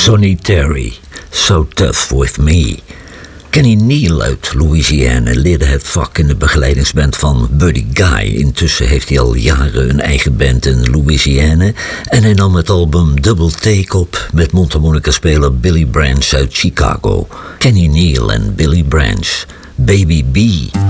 Sonny Terry, So Tough With Me. Kenny Neal uit Louisiana leerde het vak in de begeleidingsband van Buddy Guy. Intussen heeft hij al jaren een eigen band in Louisiana. En hij nam het album Double Take op met mondharmonica-speler Billy Branch uit Chicago. Kenny Neal en Billy Branch, Baby B.